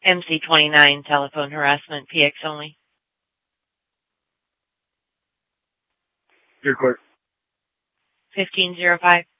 MC29, telephone harassment, PX only. Your court. 1505.